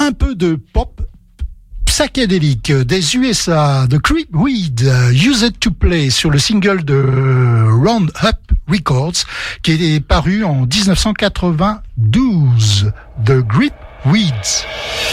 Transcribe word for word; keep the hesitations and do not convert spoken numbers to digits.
un peu de pop psychédélique des U S A, de Creepweed, uh, Used to Play, sur le single de Roundup Records, qui est paru en dix-neuf cent quatre-vingt-douze, The Creepweeds.